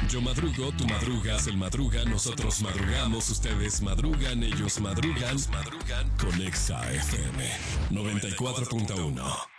Yo madrugo, tú madrugas, él madruga, nosotros madrugamos, ustedes madrugan, ellos madrugan con Exa FM 94.1.